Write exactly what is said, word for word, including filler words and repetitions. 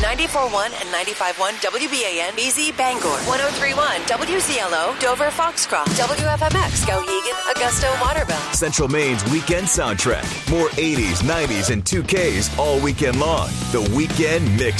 ninety-four point one and ninety-five point one W B A N, B Z Bangor, one oh three point one W Z L O, Dover Foxcroft, W F M X, Skowhegan, Augusta, Waterville. Central Maine's weekend soundtrack. More eighties, nineties, and two Ks all weekend long. The Weekend Mix